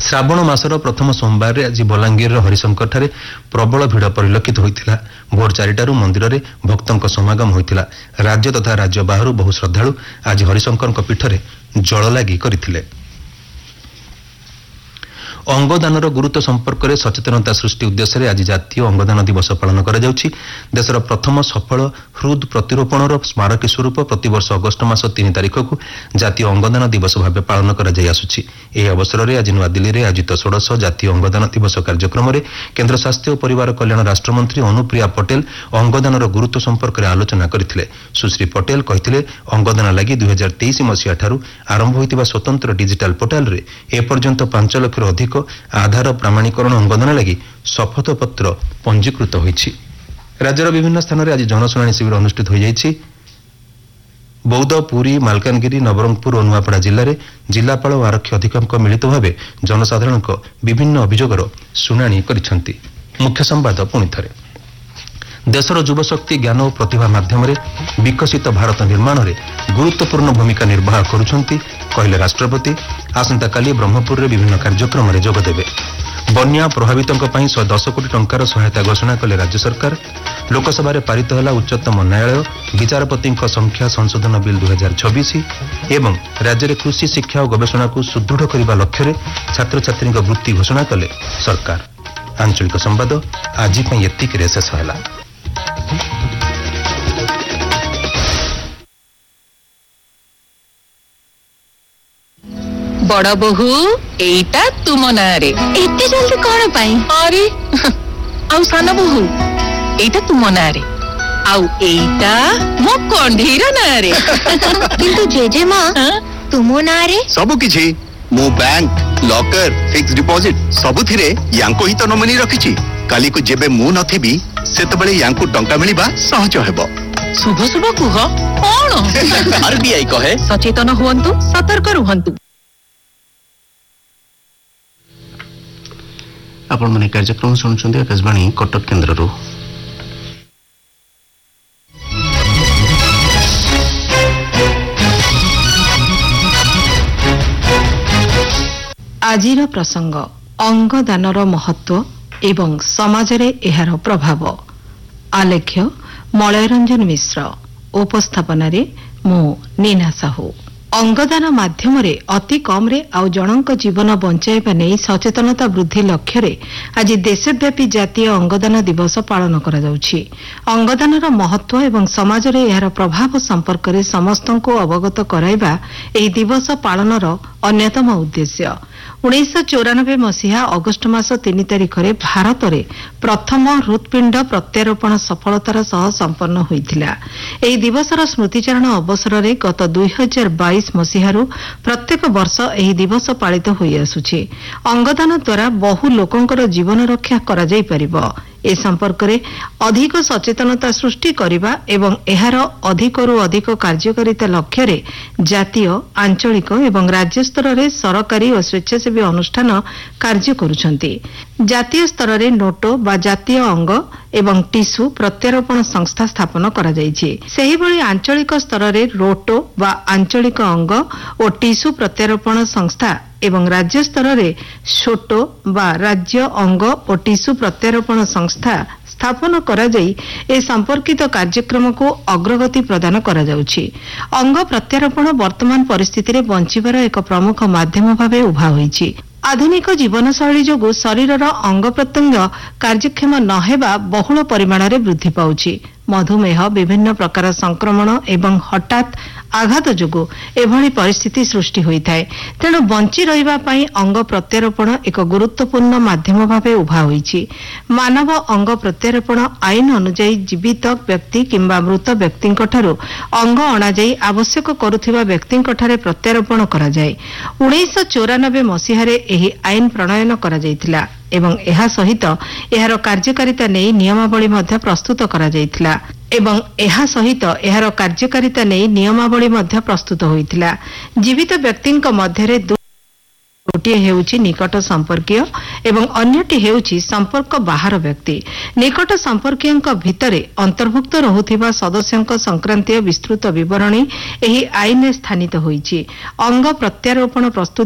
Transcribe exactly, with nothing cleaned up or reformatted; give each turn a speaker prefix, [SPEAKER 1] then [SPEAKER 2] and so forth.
[SPEAKER 1] ଶ୍ରାବଣ ମାସର ପ୍ରଥମ ସୋମବାରରେ ଆଜି ବଲାଙ୍ଗୀରର ହରିଶଙ୍କରଠାରେ ପ୍ରବଳ ଭିଡ଼ ପରିଲକ୍ଷିତ ହୋଇଥିଲା। ଭୋର ଚାରିଟାରୁ ମନ୍ଦିରରେ ଭକ୍ତଙ୍କ ସମାଗମ ହୋଇଥିଲା। ରାଜ୍ୟ ତଥା ରାଜ୍ୟ ବାହାରୁ ବହୁ ଶ୍ରଦ୍ଧାଳୁ ଆଜି ହରିଶଙ୍କରଙ୍କ ପୀଠରେ ଜଳ ଲାଗି କରିଥିଲେ। ଅଙ୍ଗଦାନର ଗୁରୁତ୍ୱ ସମ୍ପର୍କରେ ସଚେତନତା ସୃଷ୍ଟି ଉଦ୍ଦେଶ୍ୟରେ ଆଜି ଜାତୀୟ ଅଙ୍ଗଦାନ ଦିବସ ପାଳନ କରାଯାଉଛି। ଦେଶର ପ୍ରଥମ ସଫଳ ହୃଦ ପ୍ରତିରୋପଣର ସ୍ମାରକୀ ସ୍ୱରୂପ ପ୍ରତିବର୍ଷ ଅଗଷ୍ଟ ମାସ ତିନି ତାରିଖକୁ ଜାତୀୟ ଅଙ୍ଗଦାନ ଦିବସ ଭାବେ ପାଳନ କରାଯାଇ ଆସୁଛି। ଏହି ଅବସରରେ ଆଜି ନୂଆଦିଲ୍ଲୀରେ ଆୟୋଜିତ ଷୋଡ଼ଶ ଜାତୀୟ ଅଙ୍ଗଦାନ ଦିବସ କାର୍ଯ୍ୟକ୍ରମରେ କେନ୍ଦ୍ର ସ୍ୱାସ୍ଥ୍ୟ ଓ ପରିବାର କଲ୍ୟାଣ ରାଷ୍ଟ୍ରମନ୍ତ୍ରୀ ଅନୁପ୍ରିୟା ପଟେଲ ଅଙ୍ଗଦାନର ଗୁରୁତ୍ୱ ସମ୍ପର୍କରେ ଆଲୋଚନା କରିଥିଲେ। ସୁଶ୍ରୀ ପଟେଲ କହିଥିଲେ, ଅଙ୍ଗଦାନ ଲାଗି ଦୁଇ ହଜାର ତେଇଶ ମସିହାଠାରୁ ଆରମ୍ଭ ହୋଇଥିବା ସ୍ୱତନ୍ତ୍ର ଡିଜିଟାଲ ପୋର୍ଟାଲରେ ଏପର୍ଯ୍ୟନ୍ତ ପାଞ୍ଚ ଲକ୍ଷରୁ ଅଧିକ ଆଧାର ପ୍ରମାଣୀକରଣ ଅଙ୍ଗଦାନ ଲାଗି ଶପଥପତ୍ର ପଞ୍ଜୀକୃତ ହୋଇଛି। ରାଜ୍ୟର ବିଭିନ୍ନ ସ୍ଥାନରେ ଆଜି ଜନଶୁଣାଣି ଶିବିର ଅନୁଷ୍ଠିତ ହୋଇଯାଇଛି। ବୌଦ୍ଧ, ପୁରୀ, ମାଲକାନଗିରି, ନବରଙ୍ଗପୁର ଓ ନୂଆପଡ଼ା ଜିଲ୍ଲାରେ ଜିଲ୍ଲାପାଳ ଓ ଆରକ୍ଷୀ ଅଧିକାରୀଙ୍କ ମିଳିତ ଭାବେ ଜନସାଧାରଣଙ୍କ ବିଭିନ୍ନ ଅଭିଯୋଗର ଶୁଣାଣି କରିଛନ୍ତି। ମୁଖ୍ୟ ସମ୍ବାଦ ପୁଣିଥରେ। ଦେଶର ଯୁବଶକ୍ତି ଜ୍ଞାନ ଓ ପ୍ରତିଭା ମାଧ୍ୟମରେ ବିକଶିତ ଭାରତ ନିର୍ମାଣରେ ଗୁରୁତ୍ୱପୂର୍ଣ୍ଣ ଭୂମିକା ନିର୍ବାହ କରୁଛନ୍ତି କହିଲେ ରାଷ୍ଟ୍ରପତି। ଆସନ୍ତାକାଲି ବ୍ରହ୍ମପୁରରେ ବିଭିନ୍ନ କାର୍ଯ୍ୟକ୍ରମରେ ଯୋଗଦେବେ। ବନ୍ୟା ପ୍ରଭାବିତଙ୍କ ପାଇଁ ଶହେ ଦଶ କୋଟି ଟଙ୍କାର ସହାୟତା ଘୋଷଣା କଲେ ରାଜ୍ୟ ସରକାର। ଲୋକସଭାରେ ପାରିତ ହେଲା ଉଚ୍ଚତମ ନ୍ୟାୟାଳୟ ବିଚାରପତିଙ୍କ ସଂଖ୍ୟା ସଂଶୋଧନ ବିଲ୍ ଦୁଇ ହଜାର ଛବିଶ ଏବଂ ରାଜ୍ୟରେ କୃଷି ଶିକ୍ଷା ଓ ଗବେଷଣାକୁ ସୁଦୃଢ଼ କରିବା ଲକ୍ଷ୍ୟରେ ଛାତ୍ରଛାତ୍ରୀଙ୍କ ବୃତ୍ତି ଘୋଷଣା କଲେ ସରକାର। ଆଞ୍ଚଳିକ ସମ୍ବାଦ ଆଜି ପାଇଁ ଏତିକିରେ ଶେଷ ହେଲା।
[SPEAKER 2] बड़ बहु एटा तुम नारे
[SPEAKER 3] एते जल्दी कौन पाई?
[SPEAKER 2] अरे आउ सान बहु एटा तुम नारे आउ एटा मो कंढीर नारे
[SPEAKER 3] किंतु जेजे मां तुम नारे
[SPEAKER 4] सब किछि मो बैंक लॉकर फिक्स डिपॉजिट सबुथिरे यांको ही तो नोमिनी रखिछि। काली को जेबे मु नथिबी सेतबेले यांको टंका मिलिबा सहज हेबो।
[SPEAKER 2] शुभ शुभ कुह कोन
[SPEAKER 4] आरबीआई कहे
[SPEAKER 2] सचेतन हुवंतु सतर्क रुहंतु।
[SPEAKER 5] आपण माने कार्यक्रम सुनुछन्ते आकाशवाणी कटक केन्द्ररू।
[SPEAKER 6] आजिर प्रसंग अंगदानर महत्व एवं समाजरे एहार प्रभाव। आलेख्य मलयरंजन मिश्र, उपस्थापनारे मु नीना साहू। अंगदान माध्यमरे अति कमरे आउ जनक जीवन बंचाइबा नै सचेतनता वृद्धि लक्ष्य आज देशव्यापी जातीय अंगदान दिवस पालन करा जाउछि। अंगदानर महत्व एवं समाजरे एहार प्रभाव संपर्क में समस्तଙ୍କୁ अवगत कराइबा एही दिवस पालनर अन्यतम उद्देश्य। उन्नीस चौरानबे मसीहा अगस्ट मास तीन तारिख में भारत में प्रथम हृत्पिंड प्रत्यारोपण सफलतार सह संपन्न होइथिला। एही दिवसर स्मृतिचारण अवसर में गत दुई हजार बाईस मसीहारू प्रत्येक वर्ष एही दिवस पालित होई आसुछि। अंगदान द्वारा बहु लोकंकर जीवन रक्षा करा जाई परिबो। ए संपर्क में अधिक सचेतनता सृष्टि करने एवं एहार अधिकरू अधिक कार्यकारिता लक्ष्य रे जातीय, आंचलिक एवं राज्य स्तर में सरकारी और स्वेच्छासेवी अनुष्ठान कार्य करुछंती। जातीय स्तर में नोटो बा जातीय अंग एवं टिश्यू प्रत्यारोपण संस्था स्थापन करा जायछि। सेही भली आंचलिक स्तर में रोटो बा आंचलिक अंग और टिश्यू प्रत्यारोपण संस्था एवं राज्य स्तर में छोटो बा राज्य अंग और टिश्यू प्रत्यारोपण संस्था स्थापन करा जाई ए संपर्कित कार्यक्रम को अग्रगति प्रदान करा जाउछि। अंग प्रत्यारोपण वर्तमान परिस्थिति रे बंचिबार एक प्रमुख माध्यम भावे उभा होईछि। आधुनिक जीवनशैली जोगु शरीरर अंग प्रत्यंग कार्यक्षम न हेबा बहुल परिमाण रे वृद्धि पाउछि। मधुमेह, विभिन्न प्रकार संक्रमण एवं हठात आघात जोगु एभली परिस्थिति सृष्टि होइथाय। तेणु बंची रहिबा पई अंग प्रत्यारोपण एक गुरुत्वपूर्ण माध्यम भावे उभा होईछि। मानव अंग प्रत्यारोपण आईन अनुसार जीवित व्यक्ति किंबा मृत व्यक्तिଙ୍କ ଠାରୁ अंग अणा जाई आवश्यक करुथिबा व्यक्तिଙ୍କ ଠାରେ प्रत्यारोपण करा जाय। उन्नीस चौरानबे मसीहारे एही आईन प्रणयन करा जायतिला एवं एहा सहित एहार कार्यकारिता नै नियमावली मध्ये प्रस्तुत करा जायतिला एवं एहा सहित एहार कार्यकारिता नै नियमावली मध्ये प्रस्तुत होइतिला। जीवित व्यक्तिଙ୍କ ମଧ୍ୟରେ गोटे हेउछि निकट संपर्कीय एवं अन्यटी हेउछि संपर्क बाहर व्यक्ति। निकट संपर्कीयଙ୍କ भितरे अंतर्भुक्त रहुथिबा सदस्यଙ୍କ संक्रांतीय विस्तृत विवरणी एही आईन स्थानित होइछि। अंग प्रत्यारोपण प्रस्तुत